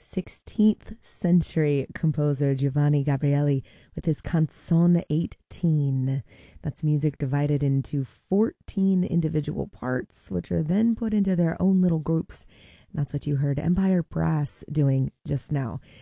16th century composer Giovanni Gabrieli with his Canzone 18. That's music divided into 14 individual parts, which are then put into their own little groups. And that's what you heard Empire Brass doing just now.